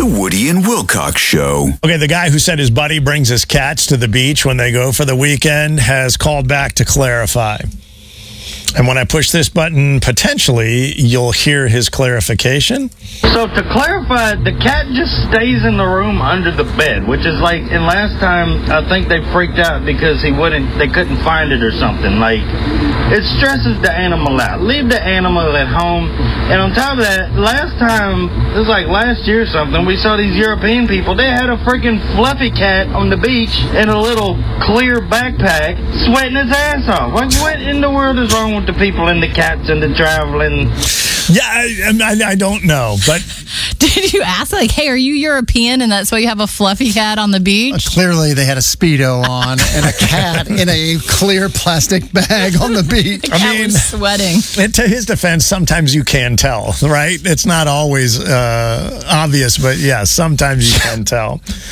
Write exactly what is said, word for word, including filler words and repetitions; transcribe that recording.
The Woody and Wilcox Show. Okay, the guy who said his buddy brings his cats to the beach when they go for the weekend has called back to clarify. And when I push this button, potentially, you'll hear his clarification. So to clarify, the cat just stays in the room under the bed, which is like, and last time I think they freaked out because he wouldn't, they couldn't find it or something. Like, it stresses the animal out. Leave the animal at home. And on top of that, last time, it was like last year or something, we saw these European people, they had a freaking fluffy cat on the beach in a little clear backpack, sweating his ass off. Like, what in the world is wrong with the people and the cats and the traveling? Yeah, I, I, I don't know, but... Did you ask, like, hey, are you European and that's why you have a fluffy cat on the beach? Uh, clearly, they had a Speedo on and a cat in a clear plastic bag on the beach. The cat I mean, was sweating. And to his defense, sometimes you can tell, right? It's not always uh, obvious, but yeah, sometimes you can tell.